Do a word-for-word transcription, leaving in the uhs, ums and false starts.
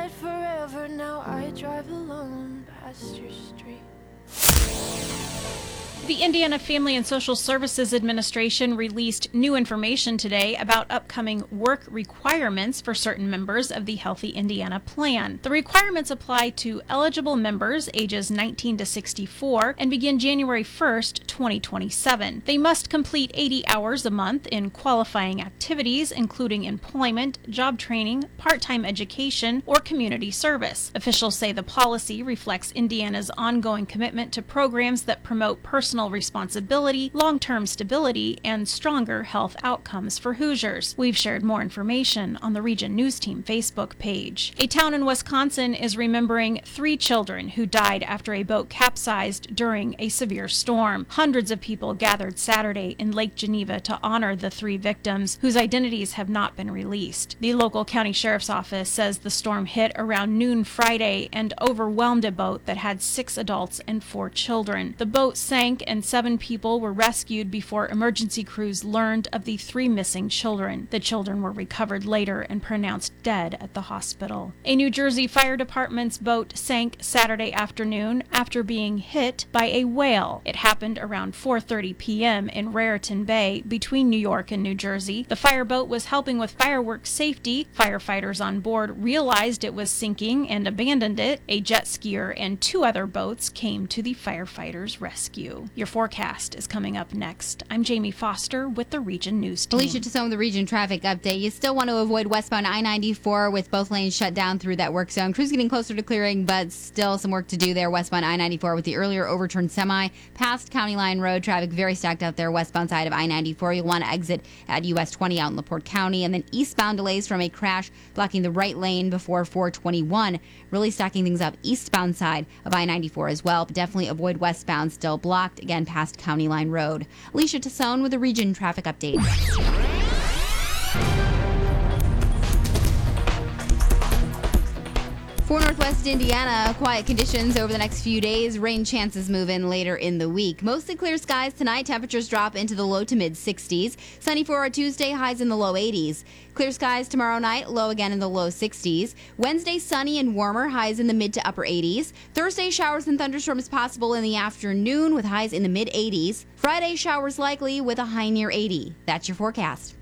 said forever, now I drive alone past your street. The Indiana Family and Social Services Administration released new information today about upcoming work requirements for certain members of the Healthy Indiana Plan. The requirements apply to eligible members ages nineteen to sixty-four and begin January first, twenty twenty-seven. They must complete eighty hours a month in qualifying activities, including employment, job training, part-time education, or community service. Officials say the policy reflects Indiana's ongoing commitment to programs that promote personal Personal responsibility, long-term stability, and stronger health outcomes for Hoosiers. We've shared more information on the Region News Team Facebook page. A town in Wisconsin is remembering three children who died after a boat capsized during a severe storm. Hundreds of people gathered Saturday in Lake Geneva to honor the three victims, whose identities have not been released. The local county sheriff's office says the storm hit around noon Friday and overwhelmed a boat that had six adults and four children. The boat sank and seven people were rescued before emergency crews learned of the three missing children. The children were recovered later and pronounced dead at the hospital. A New Jersey fire department's boat sank Saturday afternoon after being hit by a whale. It happened around four thirty p.m. in Raritan Bay between New York and New Jersey. The fireboat was helping with fireworks safety. Firefighters on board realized it was sinking and abandoned it. A jet skier and two other boats came to the firefighters' rescue. Your forecast is coming up next. I'm Jamie Foster with the Region News Team. Alicia Tassone with the Region Traffic Update. You still want to avoid westbound I ninety-four with both lanes shut down through that work zone. Crews getting closer to clearing, but still some work to do there westbound I ninety-four with the earlier overturned semi past County Line Road. Traffic very stacked out there westbound side of I ninety-four. You'll want to exit at U S twenty out in LaPorte County. And then eastbound delays from a crash blocking the right lane before four twenty-one. Really stacking things up eastbound side of I ninety-four as well. But definitely avoid westbound, still blocked again past County Line Road. Alicia Tassone with the Region Traffic Update. For Northwest Indiana, quiet conditions over the next few days. Rain chances move in later in the week. Mostly clear skies tonight. Temperatures drop into the low to mid sixties. Sunny for our Tuesday, highs in the low eighties. Clear skies tomorrow night, low again in the low sixties. Wednesday, sunny and warmer, highs in the mid to upper eighties. Thursday, showers and thunderstorms possible in the afternoon with highs in the mid eighties. Friday, showers likely with a high near eighty. That's your forecast.